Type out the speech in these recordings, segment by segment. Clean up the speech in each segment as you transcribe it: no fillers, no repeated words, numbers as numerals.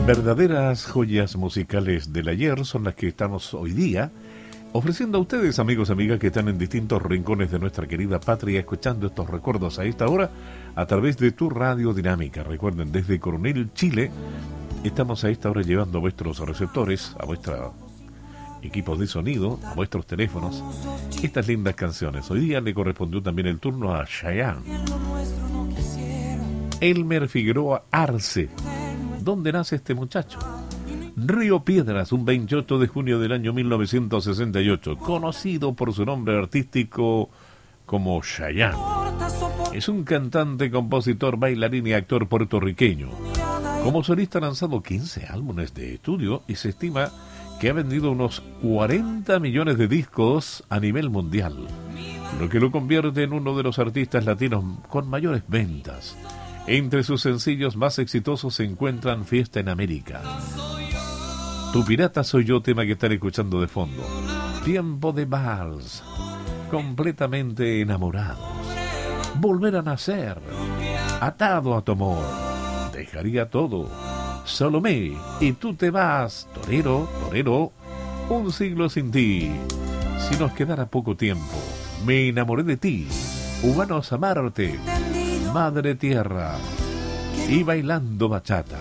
Verdaderas joyas musicales del ayer son las que estamos hoy día ofreciendo a ustedes, amigos y amigas que están en distintos rincones de nuestra querida patria, escuchando estos recuerdos a esta hora a través de tu radio dinámica. Recuerden, desde Coronel, Chile, estamos a esta hora llevando a vuestros receptores, a vuestros equipos de sonido, a vuestros teléfonos, estas lindas canciones. Hoy día le correspondió también el turno a Chayanne. Elmer Figueroa Arce. ¿Dónde nace este muchacho? Río Piedras, un 28 de junio del año 1968, conocido por su nombre artístico como Chayanne. Es un cantante, compositor, bailarín y actor puertorriqueño. Como solista ha lanzado 15 álbumes de estudio y se estima que ha vendido unos 40 millones de discos a nivel mundial, lo que lo convierte en uno de los artistas latinos con mayores ventas. Entre sus sencillos más exitosos se encuentran Fiesta en América, Tu pirata soy yo, tema que están escuchando de fondo, Tiempo de vals, Completamente enamorados, Volver a nacer, Atado a tu amor, Dejaría todo, Salomé y tú te vas, Torero, torero, Un siglo sin ti, Si nos quedara poco tiempo, Me enamoré de ti, Humanos a Marte, Madre Tierra y Bailando Bachata.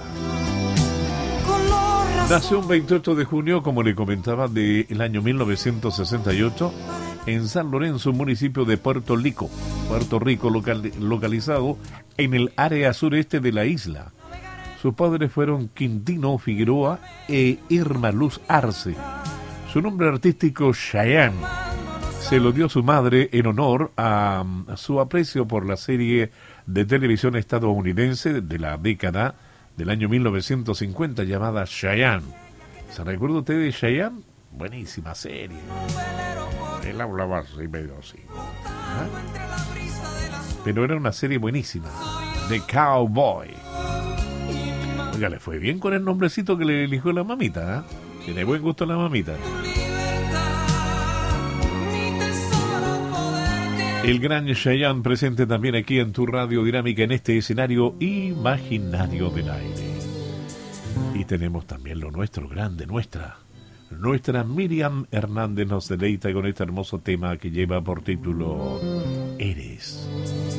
Nació un 28 de junio, como le comentaba, del año 1968 en San Lorenzo, municipio de Puerto Rico, localizado en el área sureste de la isla. Sus padres fueron Quintino Figueroa e Irma Luz Arce. Su nombre artístico, Chayanne, se lo dio su madre en honor a su aprecio por la serie de televisión estadounidense de la década del año 1950 llamada Chayanne. ¿Se recuerda usted de Chayanne? Buenísima serie. Él hablaba así, medio así. ¿Ah? Pero era una serie buenísima. The Cowboy. Oiga, le fue bien con el nombrecito que le eligió la mamita, ¿eh? Tiene buen gusto la mamita. El gran Chayanne presente también aquí en tu radio dinámica en este escenario imaginario del aire. Y tenemos también lo nuestro, grande, nuestra Miriam Hernández nos deleita con este hermoso tema que lleva por título Eres.